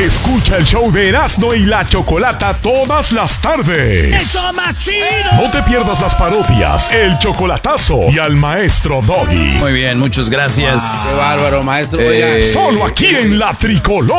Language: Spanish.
Escucha el show de Erasmo y la Chocolata todas las tardes. ¡Eso más chido! No te pierdas las parodias, el chocolatazo y al maestro Doggy. Muy bien, muchas gracias. Qué bárbaro, maestro. Oiga. Solo aquí en La Tricolor.